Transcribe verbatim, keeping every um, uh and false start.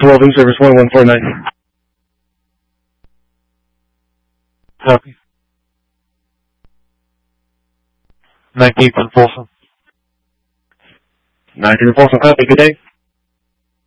welding service one one four nine. Copy. nineteenth and Folsom. nineteenth and Folsom, copy. Good day.